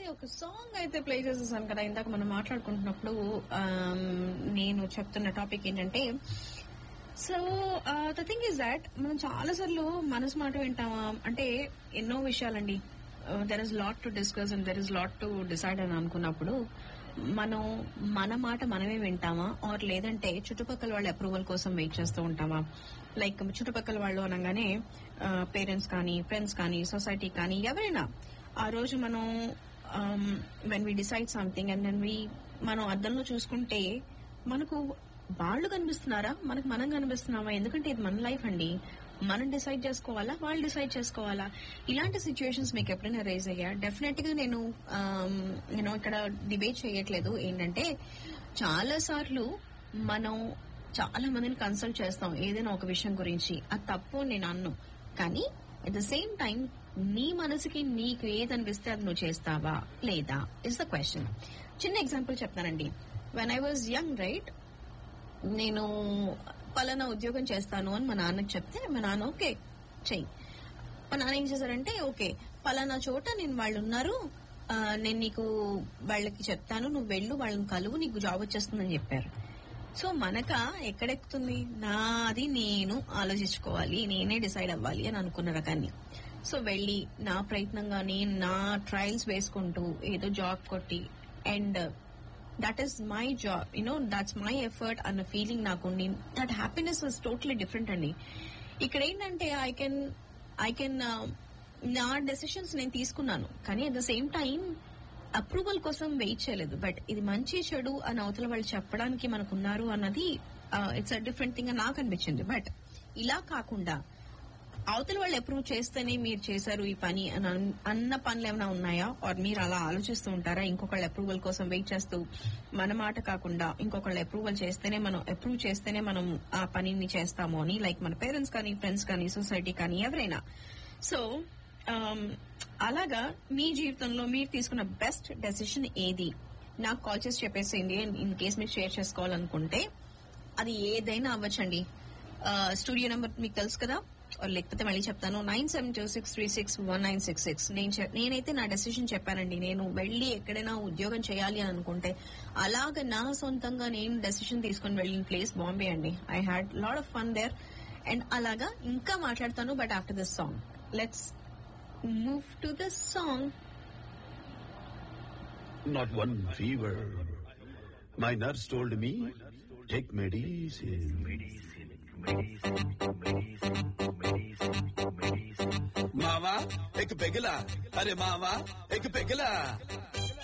ఒక సాంగ్ అయితే ప్లే చేసేసాను కదా ఇందాక మనం మాట్లాడుకుంటున్నప్పుడు. నేను చెప్తున్న టాపిక్ ఏంటంటే, so the thing is that మనం చాలా సార్లు మనసు మాట వింటామా అంటే ఎన్నో విషయాలండి. There is lot to discuss and there is lot to decide అని అనుకున్నప్పుడు మనం మన మాట మనమే వింటామా, ఆర్ లేదంటే చుట్టుపక్కల వాళ్ళ అప్రూవల్ కోసం వెయిట్ చేస్తూ ఉంటామా? లైక్ చుట్టుపక్కల వాళ్ళు అనగానే పేరెంట్స్ కానీ, ఫ్రెండ్స్ కానీ, సొసైటీ కానీ, ఎవరైనా ఆ రోజు మనం when we decide something and then మనం అద్దంలో చూసుకుంటే మనకు వాళ్ళు కనిపిస్తున్నారా, మనకు మనం కనిపిస్తున్నామా? ఎందుకంటే ఇది మన లైఫ్ అండి, మనం డిసైడ్ చేసుకోవాలా, వాళ్ళు డిసైడ్ చేసుకోవాలా? ఇలాంటి సిచ్యువేషన్స్ మీకు ఎప్పుడైనా రేజ్ అయ్యా? డెఫినెట్ గా నేను ఇక్కడ డిబేట్ చేయట్లేదు. ఏంటంటే చాలా సార్లు మనం చాలా మందిని కన్సల్ట్ చేస్తాం ఏదైనా ఒక విషయం గురించి. అది తప్పు నేను అన్ను, కానీ అట్ ద సేమ్ టైం నీ మనసుకి నీకు ఏదనిపిస్తే అది నువ్వు చేస్తావా లేదా ఇస్ ద క్వశ్చన్. చిన్న ఎగ్జాంపుల్ చెప్తానండి. When I was young right, నేను పలానా ఉద్యోగం చేస్తాను అని మా నాన్నకి చెప్తే మా నాన్న ఓకే చెయ్యి. మా నాన్న ఏం చేశారంటే, ఓకే పలానా చోట నేను వాళ్ళు ఉన్నారు, నేను నీకు వాళ్ళకి చెప్తాను, నువ్వు వెళ్ళు, వాళ్ళని కలువు, నీకు జాబ్ వచ్చేస్తుందని చెప్పారు. సో మనక ఎక్కడెక్కుతుంది? నాది నేను ఆలోచించుకోవాలి, నేనే డిసైడ్ అవ్వాలి అని అనుకున్న రకాన్ని. సో వెళ్ళి నా ప్రయత్నంగా నేను నా ట్రయల్స్ వేసుకుంటూ ఏదో జాబ్ కొట్టి, and that is my job, that's my effort అన్న feeling నాకుండి, that happiness is totally different అండి. ఇక్కడ ఏంటంటే ఐ కెన్ నా డెసిషన్స్ నేను తీసుకున్నాను, కానీ at the same time approval కోసం వెయిట్ చేయలేదు. బట్ ఇది మంచి చెడు అని అవతల వాళ్ళు చెప్పడానికి మనకున్నారు అన్నది ఇట్స్ అ డిఫరెంట్ థింగ్ అని నాకు అనిపించింది. బట్ ఇలా కాకుండా అవతల వాళ్ళు అప్రూవ్ చేస్తేనే మీరు చేశారు ఈ పని అన్న పనులు ఏమైనా ఉన్నాయా? ఆర్ మీరు అలా ఆలోచిస్తూ ఉంటారా? ఇంకొకళ్ళ అప్రూవల్ కోసం వెయిట్ చేస్తూ మన మాట కాకుండా ఇంకొకళ్ళ అప్రూవల్ చేస్తేనే, మనం అప్రూవ్ చేస్తేనే మనం ఆ పనిని చేస్తాము అని, లైక్ మన పేరెంట్స్ కానీ, ఫ్రెండ్స్ కానీ, సొసైటీ కానీ, ఎవరైనా. సో అలాగా మీ జీవితంలో మీరు తీసుకున్న బెస్ట్ డెసిషన్ ఏది? నాకు కాల్ చేసి చెప్పేసేయండి. ఇన్ కేస్ మీరు షేర్ చేసుకోవాలనుకుంటే అది ఏదైనా అవ్వచ్చండి. స్టూడియో నెంబర్ మీకు తెలుసు కదా, లేకపోతే మళ్ళీ చెప్తాను, 9726361966. నేనైతే నా డెసిషన్ చెప్పానండి. నేను వెళ్లి ఎక్కడైనా ఉద్యోగం చేయాలి అని అనుకుంటే అలాగ నా సొంతంగా నేను డెసిషన్ తీసుకుని వెళ్ళిన ప్లేస్ బాంబే అండి. I had lot of fun there. And అలాగా ఇంకా మాట్లాడతాను, but after this song. Let's move to this song. Not one fever. My nurse told me, take medicine. मावा एक पेगला, अरे मावा एक पेगला.